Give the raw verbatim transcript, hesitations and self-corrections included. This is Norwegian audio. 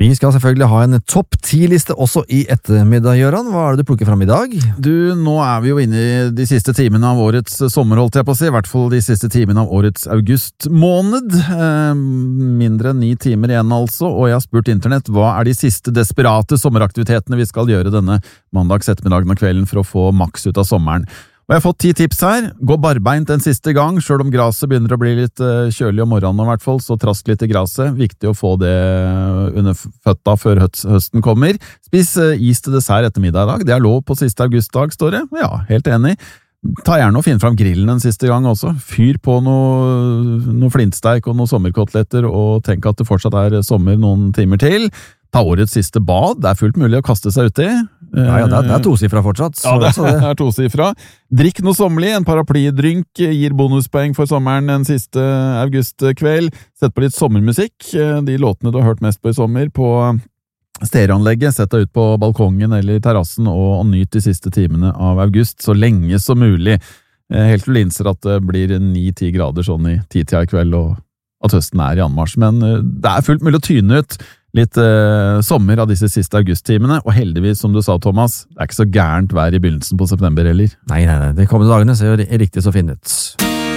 Vi skal selvfølgelig ha en topp ti-liste også i ettermiddag, Gøran. Hva er det du plukker fram i dag? Du, nå er vi jo inne i de siste timene av årets sommer, holdt jeg på å si. I hvert fall de siste timene av årets augustmåned. Eh, mindre enn ni timer igjen altså, og jeg har spurt internett, hva er de siste desperate sommeraktivitetene vi skal gjøre denne mandags ettermiddagen og kvelden for å få maks ut av sommeren? Og jeg har fått ti tips her. Gå barbeint en siste gang, selv om graset begynner å bli litt kjølig om morgenen i hvert fall, så trask litt i graset. Viktig å få det under føtta før høsten kommer. Spis is til dessert ettermiddag i dag. Det er lov på siste augustdag, står det. Ja, helt enig. Ta gjerne og finn fram grillen en siste gang også. Fyr på noe, noe flintsteik og noe sommerkoteletter, og tenk at det fortsatt er sommer noen timer til. Ta årets siste bad, det er fullt mulig å kaste seg ut i. Ja, ja, det er, det er tosifra fortsatt. Så, ja, det er tosifra. Drikk noe sommerlig, en paraplydrynk gir bonuspoeng for sommeren en siste augustkveld. Sett på litt sommermusikk, de låtene du har hørt mest på i sommer, på stereoanlegget. Sett deg ut på balkongen eller terrassen og, og nyt de siste timene av august så lenge som mulig. Helt til du innser at det blir ni til ti grader sånn i ti-tida i kveld, og at høsten er i anmarsj. Men det er fullt mulig å tyne ut litt eh, sommer av disse siste augusttimene, og heldigvis, som du sa, Thomas, det er ikke så gærent vær i begynnelsen på september heller. Nei, nei, nei, de kommende dagene ser jo riktig så fint ut.